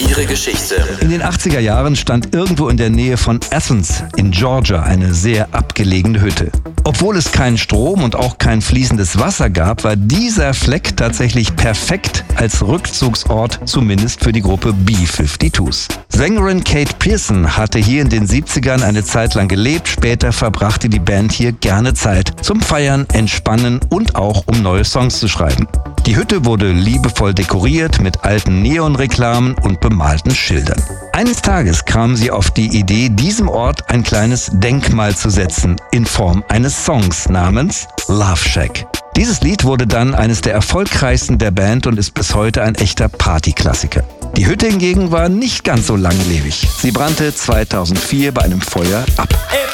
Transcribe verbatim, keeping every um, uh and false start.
Ihre Geschichte. In den achtziger Jahren stand irgendwo in der Nähe von Athens in Georgia eine sehr abgelegene Hütte. Obwohl es keinen Strom und auch kein fließendes Wasser gab, war dieser Fleck tatsächlich perfekt als Rückzugsort, zumindest für die Gruppe B zweiundfünfzig. Sängerin Kate Pierson hatte hier in den siebzigern eine Zeit lang gelebt. Später verbrachte die Band hier gerne Zeit zum Feiern, Entspannen und auch um neue Songs zu schreiben. Die Hütte wurde liebevoll dekoriert mit alten Neonreklamen und bemalten Schildern. Eines Tages kamen sie auf die Idee, diesem Ort ein kleines Denkmal zu setzen in Form eines Songs namens Love Shack. Dieses Lied wurde dann eines der erfolgreichsten der Band und ist bis heute ein echter Partyklassiker. Die Hütte hingegen war nicht ganz so langlebig. Sie brannte zweitausendvier bei einem Feuer ab.